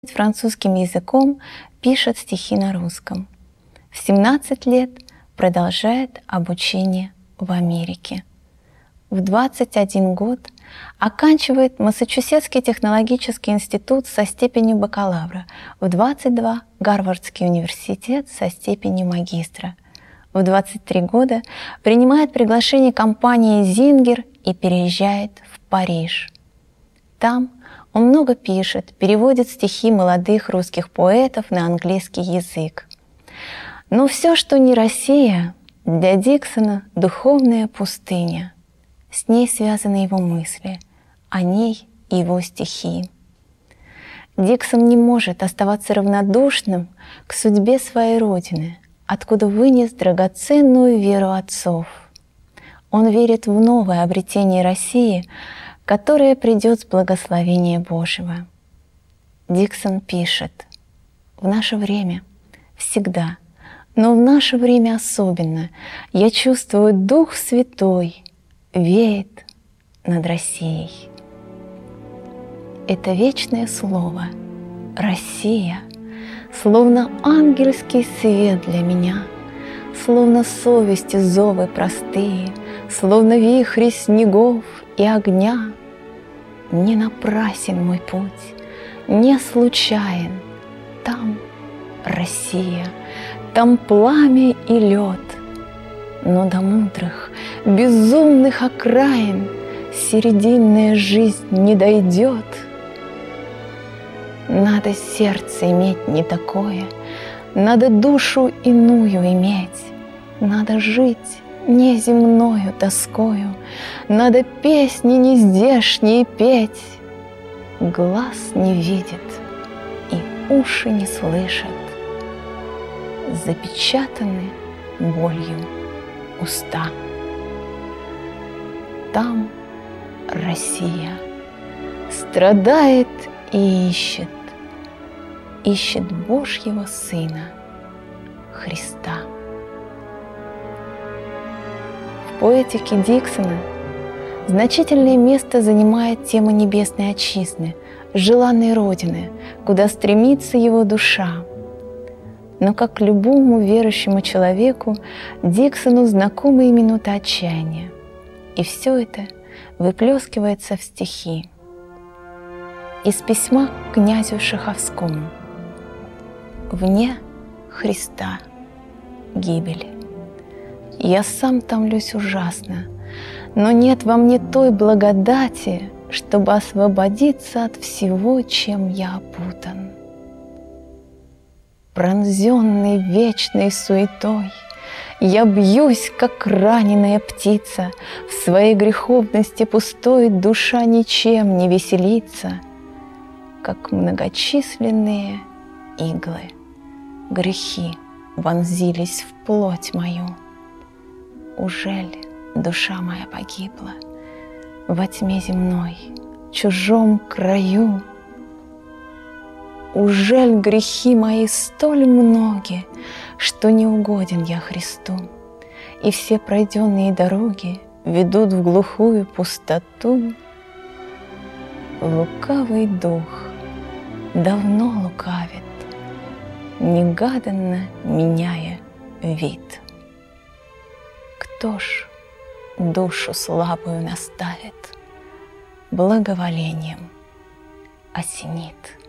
французским языком, пишет стихи на русском. В 17 лет продолжает обучение в Америке. В 21 год оканчивает Массачусетский технологический институт со степенью бакалавра, в 22 – Гарвардский университет со степенью магистра. В 23 года принимает приглашение компании «Зингер» и переезжает в Париж. Там он много пишет, переводит стихи молодых русских поэтов на английский язык. Но все, что не Россия, для Диксона – духовная пустыня. С ней связаны его мысли, о ней его стихи. Диксон не может оставаться равнодушным к судьбе своей родины, откуда вынес драгоценную веру отцов. Он верит в новое обретение России, которое придет с благословения Божьего. Диксон пишет: «В наше время всегда, но в наше время особенно, я чувствую Дух Святой веет над Россией». Это вечное слово «Россия» словно ангельский свет для меня, словно совести зовы простые, словно вихри снегов и огня. Не напрасен мой путь, не случайен. Там Россия, там пламя и лед. Но до мудрых, безумных окраин серединная жизнь не дойдет. Надо сердце иметь не такое, надо душу иную иметь, надо жить неземною тоскою, надо песни нездешние петь. Глаз не видит и уши не слышат, запечатаны болью уста. Там Россия страдает и ищет Божьего Сына Христа. В поэтике Диксона значительное место занимает тема небесной отчизны, желанной Родины, куда стремится его душа. Но, как любому верующему человеку, Диксону знакомы минуты отчаяния. И все это выплескивается в стихи. Из письма к князю Шаховскому. «Вне Христа гибель. Я сам томлюсь ужасно, но нет во мне той благодати, чтобы освободиться от всего, чем я опутан. Пронзенный вечной суетой, я бьюсь, как раненая птица, в своей греховности пустой душа ничем не веселится, как многочисленные иглы. Грехи вонзились в плоть мою. Ужель душа моя погибла во тьме земной, чужом краю? Ужель грехи мои столь многи, что не угоден я Христу, и все пройденные дороги ведут в глухую пустоту? Лукавый дух давно лукавит, негаданно меняя вид. Кто ж душу слабую наставит, благоволением осенит?